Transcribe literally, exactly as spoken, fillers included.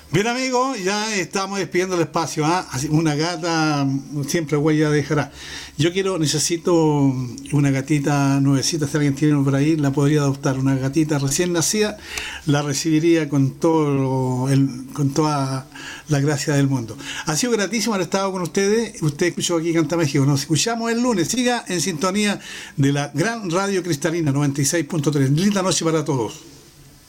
Bien amigos, ya estamos despidiendo el espacio, ¿ah? Así, una gata siempre huella dejará. Yo quiero, necesito una gatita nuevecita, si alguien tiene por ahí, la podría adoptar. Una gatita recién nacida, la recibiría con todo el, con toda la gracia del mundo. Ha sido gratísimo haber estado con ustedes. Usted escuchó aquí Canta México. Nos escuchamos el lunes. Siga en sintonía de la gran radio cristalina noventa y seis punto tres. Linda noche para todos.